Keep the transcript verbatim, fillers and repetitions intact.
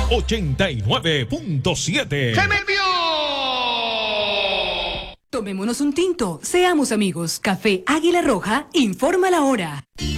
ochenta y nueve punto siete. ¡Se me envió! Tomémonos un tinto, seamos amigos. Café Águila Roja, informa la hora.